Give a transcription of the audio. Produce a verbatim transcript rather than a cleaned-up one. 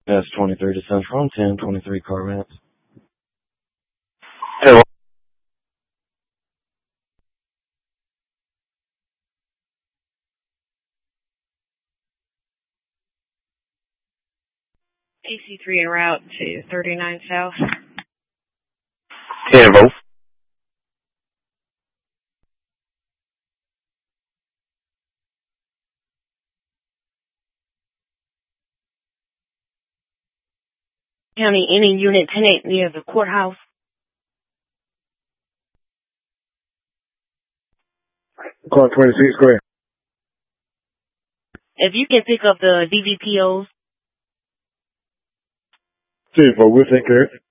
That's twenty-three to Central, ten twenty-three car maps. Hello. A C three en route to thirty-nine South. ten both. County, any unit ten eight near the courthouse. Car twenty-six, go ahead. If you can pick up the D V P Os. ten four, we'll take care of it.